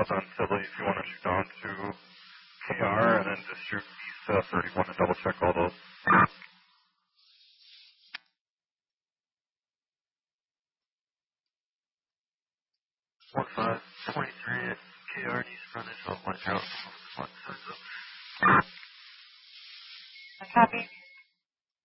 south on Sibley if you want to shoot down to KR, and then just shoot east 31 and double check all those. 1523 at KR east frontage, I'll let you out. Copy.